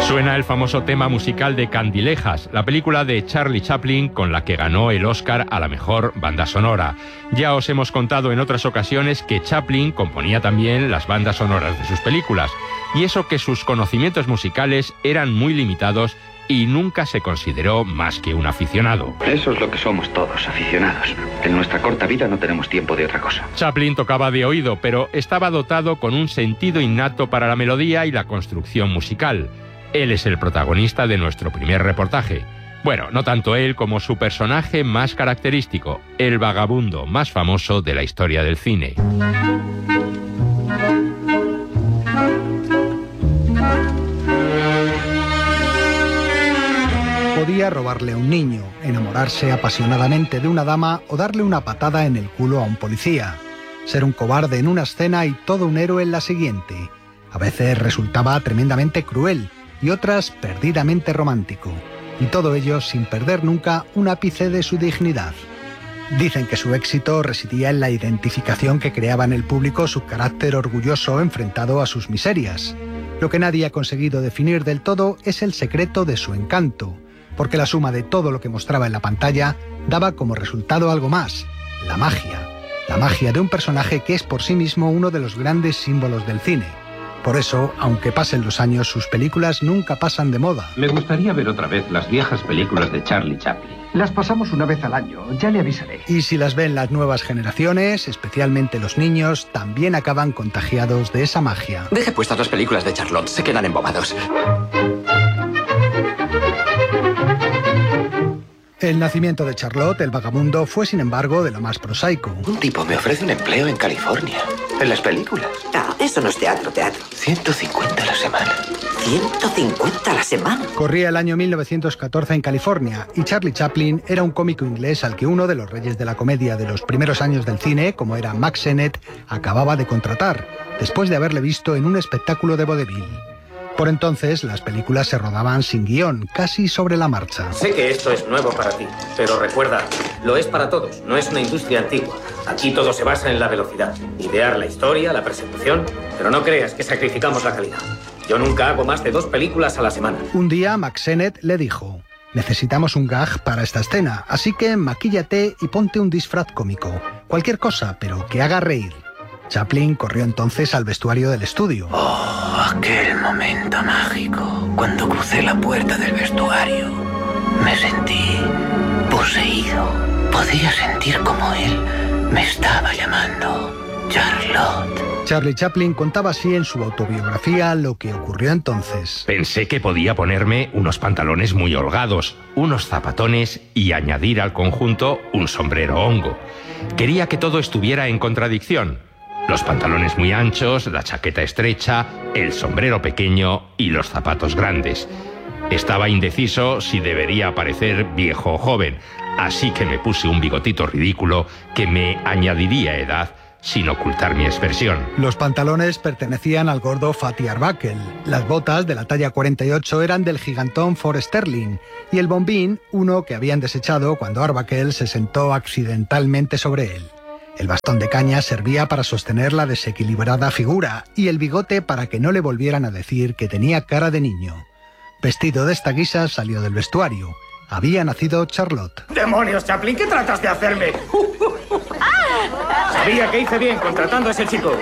Suena el famoso tema musical de Candilejas, la película de Charlie Chaplin con la que ganó el Oscar a la mejor banda sonora. Ya os hemos contado en otras ocasiones que Chaplin componía también las bandas sonoras de sus películas, y eso que sus conocimientos musicales eran muy limitados y nunca se consideró más que un aficionado. Eso es lo que somos todos, aficionados. En nuestra corta vida no tenemos tiempo de otra cosa. Chaplin tocaba de oído, pero estaba dotado con un sentido innato para la melodía y la construcción musical. Él es el protagonista de nuestro primer reportaje. Bueno, no tanto él como su personaje más característico, el vagabundo más famoso de la historia del cine. Podía robarle a un niño, enamorarse apasionadamente de una dama o darle una patada en el culo a un policía. Ser un cobarde en una escena y todo un héroe en la siguiente. A veces resultaba tremendamente cruel y otras perdidamente romántico. Y todo ello sin perder nunca un ápice de su dignidad. Dicen que su éxito residía en la identificación que creaba en el público su carácter orgulloso enfrentado a sus miserias. Lo que nadie ha conseguido definir del todo es el secreto de su encanto, porque la suma de todo lo que mostraba en la pantalla daba como resultado algo más, la magia de un personaje que es por sí mismo uno de los grandes símbolos del cine. Por eso, aunque pasen los años, sus películas nunca pasan de moda. Me gustaría ver otra vez las viejas películas de Charlie Chaplin. Las pasamos una vez al año, ya le avisaré. Y si las ven las nuevas generaciones, especialmente los niños, también acaban contagiados de esa magia. Deje puestas las películas de Charlotte, se quedan embobados. El nacimiento de Charlotte, el vagabundo, fue sin embargo de lo más prosaico. Un tipo me ofrece un empleo en California, en las películas. No, eso no es teatro. 150 a la semana. 150 a la semana. Corría el año 1914 en California y Charlie Chaplin era un cómico inglés al que uno de los reyes de la comedia de los primeros años del cine, como era Mack Sennett, acababa de contratar, después de haberle visto en un espectáculo de vodevil. Por entonces, las películas se rodaban sin guión, casi sobre la marcha. Sé que esto es nuevo para ti, pero recuerda, lo es para todos, no es una industria antigua. Aquí todo se basa en la velocidad. Idear la historia, la persecución, pero no creas que sacrificamos la calidad. Yo nunca hago más de 2 películas a la semana. Un día, Mack Sennett le dijo: necesitamos un gag para esta escena, así que maquíllate y ponte un disfraz cómico. Cualquier cosa, pero que haga reír. Chaplin corrió entonces al vestuario del estudio. Oh, aquel momento mágico, cuando crucé la puerta del vestuario. Me sentí poseído. Podía sentir como él me estaba llamando Charlotte. Charlie Chaplin contaba así en su autobiografía lo que ocurrió entonces. Pensé que podía ponerme unos pantalones muy holgados, unos zapatones y añadir al conjunto un sombrero hongo. Quería que todo estuviera en contradicción. Los pantalones muy anchos, la chaqueta estrecha, el sombrero pequeño y los zapatos grandes. Estaba indeciso si debería parecer viejo o joven, así que me puse un bigotito ridículo que me añadiría edad sin ocultar mi expresión. Los pantalones pertenecían al gordo Fatty Arbuckle, las botas de la talla 48 eran del gigantón Ford Sterling y el bombín uno que habían desechado cuando Arbuckle se sentó accidentalmente sobre él. El bastón de caña servía para sostener la desequilibrada figura y el bigote para que no le volvieran a decir que tenía cara de niño. Vestido de esta guisa salió del vestuario. Había nacido Charlotte. ¡Demonios, Chaplin! ¿Qué tratas de hacerme? Sabía que hice bien contratando a ese chico.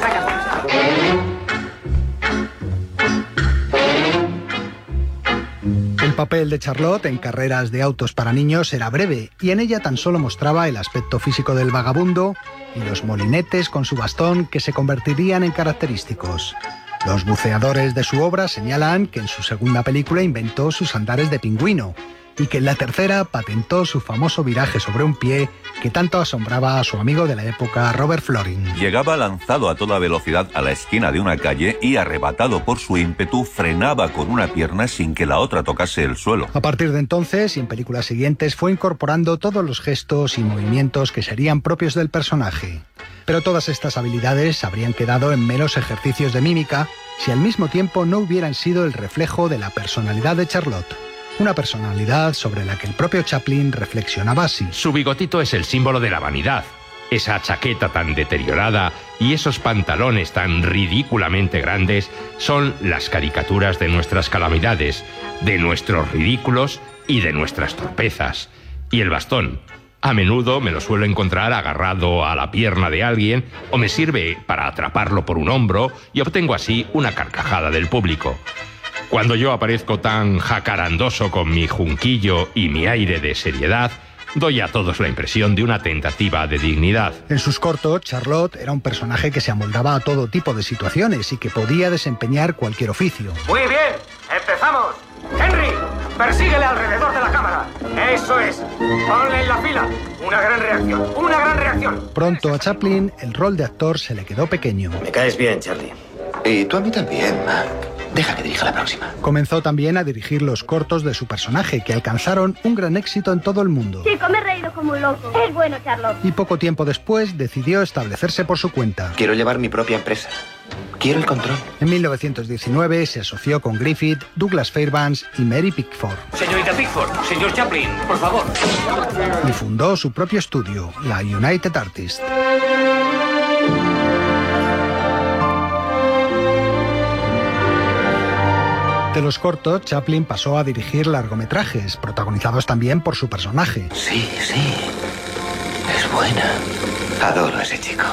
El papel de Charlotte en carreras de autos para niños era breve y en ella tan solo mostraba el aspecto físico del vagabundo y los molinetes con su bastón que se convertirían en característicos. Los buceadores de su obra señalan que en su segunda película inventó sus andares de pingüino y que en la tercera patentó su famoso viraje sobre un pie que tanto asombraba a su amigo de la época, Robert Florin. Llegaba lanzado a toda velocidad a la esquina de una calle y, arrebatado por su ímpetu, frenaba con una pierna sin que la otra tocase el suelo. A partir de entonces, y en películas siguientes, fue incorporando todos los gestos y movimientos que serían propios del personaje. Pero todas estas habilidades habrían quedado en meros ejercicios de mímica si al mismo tiempo no hubieran sido el reflejo de la personalidad de Charlotte. Una personalidad sobre la que el propio Chaplin reflexionaba así. Su bigotito es el símbolo de la vanidad. esa chaqueta tan deteriorada y esos pantalones tan ridículamente grandes son las caricaturas de nuestras calamidades, de nuestros ridículos y de nuestras torpezas. Y el bastón, a menudo me lo suelo encontrar agarrado a la pierna de alguien o me sirve para atraparlo por un hombro y obtengo así una carcajada del público. Cuando yo aparezco tan jacarandoso con mi junquillo y mi aire de seriedad, doy a todos la impresión de una tentativa de dignidad. En sus cortos, Charlotte era un personaje que se amoldaba a todo tipo de situaciones y que podía desempeñar cualquier oficio. Muy bien, empezamos. Henry, persíguele alrededor de la cámara. Eso es. Ponle en la fila. Una gran reacción, una gran reacción. Pronto a Chaplin el rol de actor se le quedó pequeño. Me caes bien, Charlie. Y tú a mí también, Mac. Deja que dirija la próxima. Comenzó también a dirigir los cortos de su personaje, que alcanzaron un gran éxito en todo el mundo. Chico, me he reído como un loco. Es bueno, Charlotte. Y poco tiempo después decidió establecerse por su cuenta. Quiero llevar mi propia empresa. Quiero el control. En 1919 se asoció con Griffith, Douglas Fairbanks y Mary Pickford. Señorita Pickford, señor Chaplin, por favor. Y fundó su propio estudio, la United Artists. De los cortos, Chaplin pasó a dirigir largometrajes, protagonizados también por su personaje. Sí, sí. Es buena. Adoro a ese chico.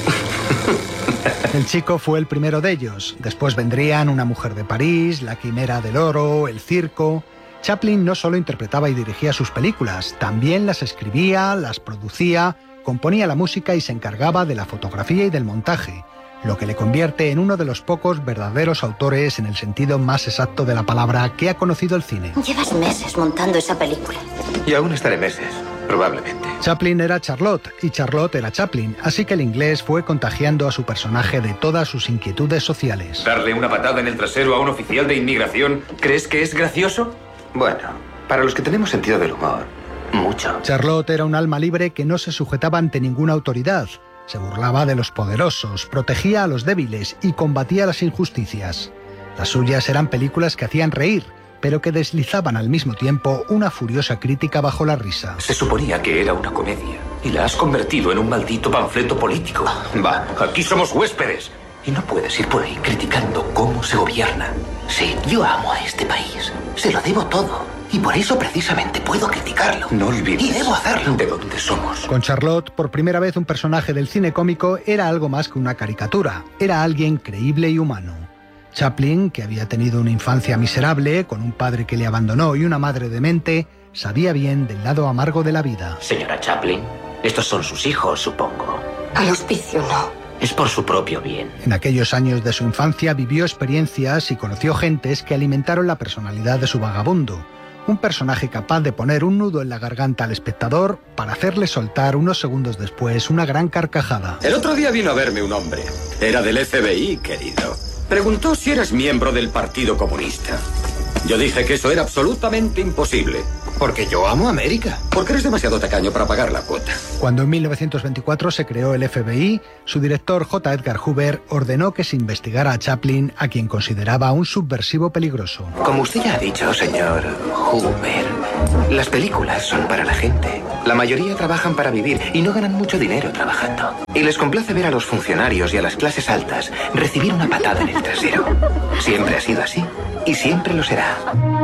El chico fue el primero de ellos. Después vendrían Una mujer de París, La quimera del oro, El circo. Chaplin no solo interpretaba y dirigía sus películas, también las escribía, las producía, componía la música y se encargaba de la fotografía y del montaje, lo que le convierte en uno de los pocos verdaderos autores en el sentido más exacto de la palabra que ha conocido el cine. Llevas meses montando esa película. Y aún estaré meses, probablemente. Chaplin era Charlotte y Charlotte era Chaplin, así que el inglés fue contagiando a su personaje de todas sus inquietudes sociales. ¿Darle una patada en el trasero a un oficial de inmigración crees que es gracioso? Bueno, para los que tenemos sentido del humor, mucho. Charlotte era un alma libre que no se sujetaba ante ninguna autoridad. Se burlaba de los poderosos, protegía a los débiles y combatía las injusticias. Las suyas eran películas que hacían reír, pero que deslizaban al mismo tiempo una furiosa crítica bajo la risa. Se suponía que era una comedia y la has convertido en un maldito panfleto político. Va, aquí somos huéspedes. Y no puedes ir por ahí criticando cómo se gobierna. Sí, yo amo a este país. Se lo debo todo. Y por eso precisamente puedo criticarlo. No olvides. Y debo hacerlo. ¿De dónde somos? Con Charlotte, por primera vez un personaje del cine cómico era algo más que una caricatura. Era alguien creíble y humano. Chaplin, que había tenido una infancia miserable, con un padre que le abandonó y una madre demente, sabía bien del lado amargo de la vida. Señora Chaplin, estos son sus hijos, supongo. Al hospicio no. Es por su propio bien. En aquellos años de su infancia vivió experiencias y conoció gentes que alimentaron la personalidad de su vagabundo. Un personaje capaz de poner un nudo en la garganta al espectador para hacerle soltar unos segundos después una gran carcajada. El otro día vino a verme un hombre. Era del FBI, querido. Preguntó si eras miembro del Partido Comunista. Yo dije que eso era absolutamente imposible. Porque yo amo América. Porque eres demasiado tacaño para pagar la cuota. Cuando en 1924 se creó el FBI, su director J. Edgar Hoover ordenó que se investigara a Chaplin, a quien consideraba un subversivo peligroso. Como usted ya ha dicho, señor Hoover, las películas son para la gente. La mayoría trabajan para vivir y no ganan mucho dinero trabajando. Y les complace ver a los funcionarios y a las clases altas recibir una patada en el trasero. Siempre ha sido así y siempre lo será.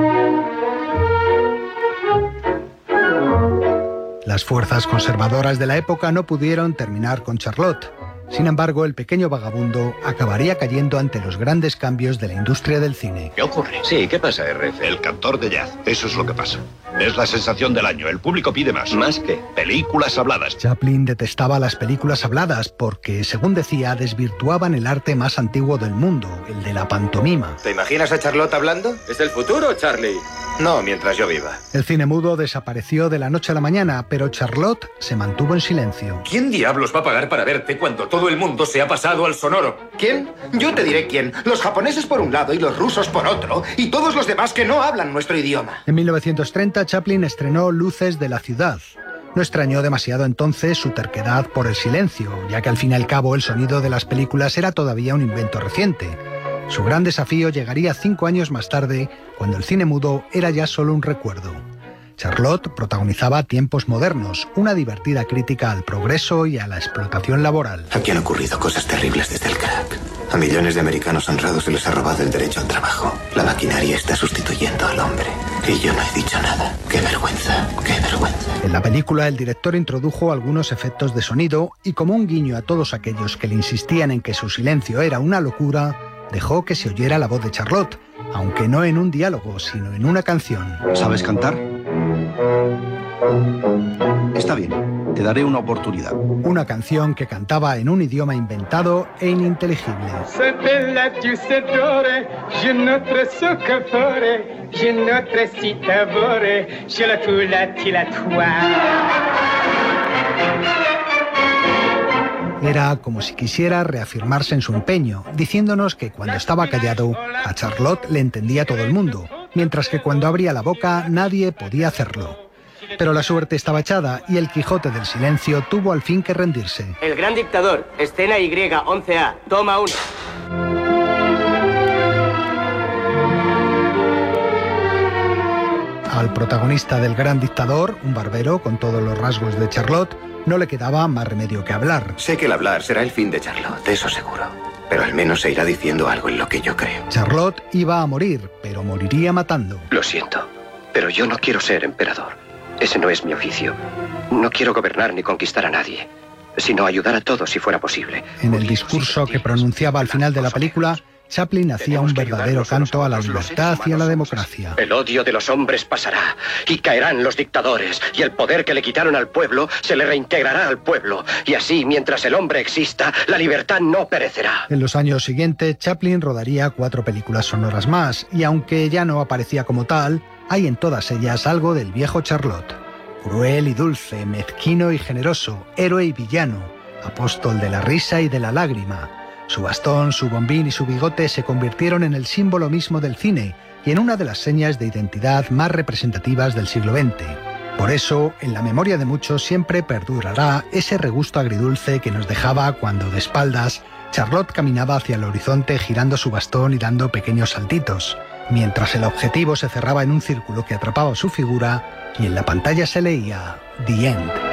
Las fuerzas conservadoras de la época no pudieron terminar con Charlotte. Sin embargo, el pequeño vagabundo acabaría cayendo ante los grandes cambios de la industria del cine. ¿Qué ocurre? Sí, ¿qué pasa, RF? El cantor de jazz. Eso es lo que pasa. Es la sensación del año. El público pide más. ¿Más qué? Películas habladas. Chaplin detestaba las películas habladas porque, según decía, desvirtuaban el arte más antiguo del mundo, el de la pantomima. ¿Te imaginas a Charlotte hablando? ¿Es el futuro, Charlie? No, mientras yo viva. El cine mudo desapareció de la noche a la mañana, pero Charlotte se mantuvo en silencio. ¿Quién diablos va a pagar para verte cuando todo el mundo se ha pasado al sonoro? ¿Quién? Yo te diré quién. Los japoneses por un lado y los rusos por otro, y todos los demás que no hablan nuestro idioma. En 1930, Chaplin estrenó Luces de la ciudad. No extrañó demasiado entonces su terquedad por el silencio, ya que al fin y al cabo el sonido de las películas era todavía un invento reciente. Su gran desafío llegaría 5 años más tarde, cuando el cine mudo era ya solo un recuerdo. Charlotte protagonizaba Tiempos modernos, una divertida crítica al progreso y a la explotación laboral. Aquí han ocurrido cosas terribles desde el crack. A millones de americanos honrados se les ha robado el derecho al trabajo. La maquinaria está sustituyendo al hombre. Y yo no he dicho nada. ¡Qué vergüenza! ¡Qué vergüenza! En la película, el director introdujo algunos efectos de sonido y, como un guiño a todos aquellos que le insistían en que su silencio era una locura, dejó que se oyera la voz de Charlotte, aunque no en un diálogo, sino en una canción. ¿Sabes cantar? Está bien, te daré una oportunidad. Una canción que cantaba en un idioma inventado e ininteligible. Era como si quisiera reafirmarse en su empeño, diciéndonos que cuando estaba callado, a Charlotte le entendía todo el mundo, mientras que cuando abría la boca nadie podía hacerlo. Pero la suerte estaba echada y el Quijote del Silencio tuvo al fin que rendirse. El gran dictador, escena Y, 11A, toma 1. Al protagonista del Gran Dictador, un barbero con todos los rasgos de Charlotte, no le quedaba más remedio que hablar. Sé que el hablar será el fin de Charlotte, eso seguro. Pero al menos se irá diciendo algo en lo que yo creo. Charlotte iba a morir, pero moriría matando. Lo siento, pero yo no quiero ser emperador. Ese no es mi oficio. No quiero gobernar ni conquistar a nadie, sino ayudar a todos si fuera posible. En el discurso que pronunciaba al final de la película, Chaplin hacía un verdadero canto a la libertad y a la democracia. El odio de los hombres pasará y caerán los dictadores y el poder que le quitaron al pueblo se le reintegrará al pueblo. Y así, mientras el hombre exista, la libertad no perecerá. En los años siguientes, Chaplin rodaría 4 películas sonoras más y aunque ya no aparecía como tal, hay en todas ellas algo del viejo Charlotte. Cruel y dulce, mezquino y generoso, héroe y villano, apóstol de la risa y de la lágrima. Su bastón, su bombín y su bigote se convirtieron en el símbolo mismo del cine y en una de las señas de identidad más representativas del siglo XX. Por eso, en la memoria de muchos siempre perdurará ese regusto agridulce que nos dejaba cuando, de espaldas, Charlotte caminaba hacia el horizonte girando su bastón y dando pequeños saltitos, mientras el objetivo se cerraba en un círculo que atrapaba su figura y en la pantalla se leía The End.